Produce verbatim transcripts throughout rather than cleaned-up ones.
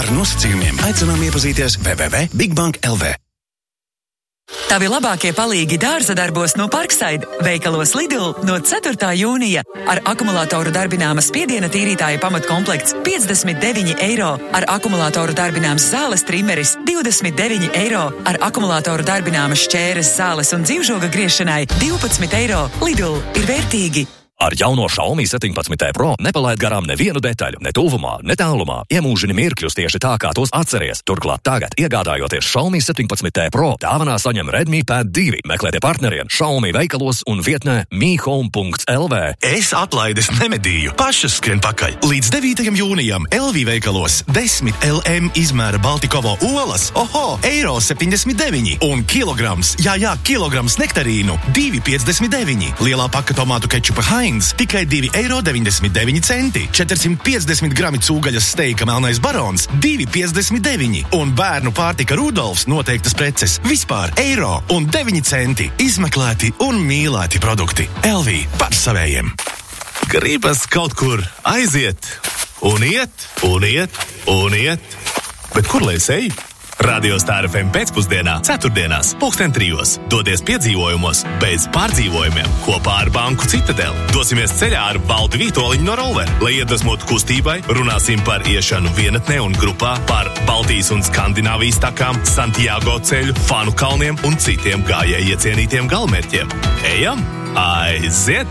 Ar nosacījumiem aicinām iepazīties w w w punkt bigbank punkt l v. Tavi labākie palīgi dārza darbos no Parkside, veikalos Lidl no ceturtā jūnija. Ar akumulātoru darbināma spiediena tīrītāja pamatkomplekts piecdesmit deviņi eiro, ar akumulātoru darbināms zāles trimeris divdesmit deviņi eiro, ar akumulātoru darbināmas šķēres, zāles un dzīvžoga griešanai divpadsmit eiro. Lidl ir vērtīgi! Ar jauno Xiaomi septiņpadsmit T Pro nepalaid garām nevienu detaļu, ne tuvumā, ne tālumā. Iemūžini mirkļus tieši tā, kā tos atceries. Turklāt tagad, iegādājoties Xiaomi septiņpadsmit T Pro, dāvanā saņem Redmi Pad divi. Meklētie partneriem Xiaomi veikalos un vietnē mi home punkts l v. Es atlaides nemedīju, pašas skrien pakaļ. Līdz devītajam jūnijam L V veikalos desmit L M izmēra Baltikovo olas, oho, eiro septiņdesmit deviņi. Un kilograms, jā, jā, kilograms nektarīnu, divi piecdesmit deviņi. Lielā paka tomātu kečupa Heinz tikai divi eiro deviņdesmit deviņi centi. četrsimt piecdesmit grami cūgaļas steika Melnais Barons, divi piecdesmit deviņi. Un bērnu pārtika Rudolfs noteiktas preces vispār eiro un deviņi centi. Izmeklēti un mīlēti produkti. L V par savējiem. Gribas kaut kur aiziet un iet, un iet, un iet. Bet kur lai es eju? Radio Star F M pēcpusdienā, ceturtdienās, pulksten trijos. Dodies piedzīvojumos bez pārdzīvojumiem kopā ar Banku Citadel. Dosimies ceļā ar Valdi Vītoliņu no Rover, lai iedvesmotu kustībai, runāsim par iešanu vienatnē un grupā, par Baltijas un Skandināvijas takām, Santiago ceļu, Fanu kalniem un citiem gājēji iecienītiem galmērķiem. Ejam, aiziet!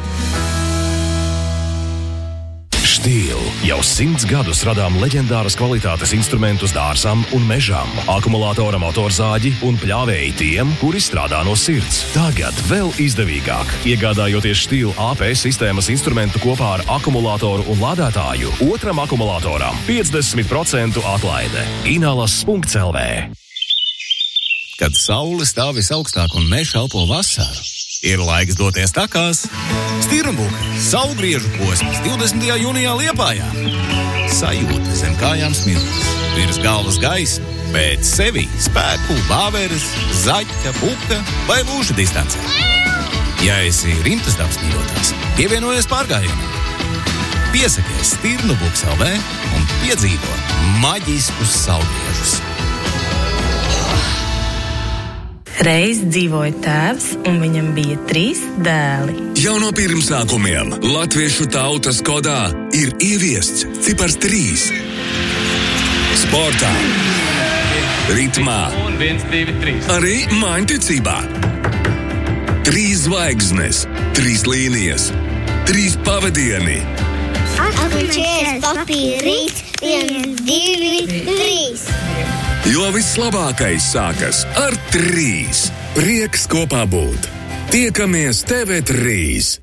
Stihl. Jau simts gadus radām leģendāras kvalitātes instrumentus dārzam un mežam, akumulātora motorzāģi un pļāvēji tiem, kuri strādā no sirds. Tagad vēl izdevīgāk. Iegādājoties Stihl A P sistēmas instrumentu kopā ar akumulātoru un lādētāju, otram akumulātoram piecdesmit procentu atlaide. Inalas punkts l v. Kad saule stāv visaugstāk un mežs elpo vasaru, ir laiks doties takās. Stirnbuka, saulgriežu posms divdesmitajā jūnijā Liepājā. Sajūta zem kājām smilts, virs galvas gaisma, pēc sevi spēku, vāveres, zaķa, buka vai lūža distancē. Ja esi rimtas dabas mīļotājs, pievienojies pārgājienam. Piesakies Stirnbuks L V un piedzīvo maģiskus saulgriežus. Reiz dzīvoja tēvs, un viņam bija trīs dēli. Jau no pirmsākumiem latviešu tautas kodā ir ieviests cipars trīs. Sportā, ritmā, arī mājiņticībā. Trīs zvaigznes, trīs līnijas, trīs pavadieni. Atvečies papīrīt, viens, divi, trīs. Jo vislabākais sākas ar trīs. Prieks kopā būt. Tiekamies T V trīs.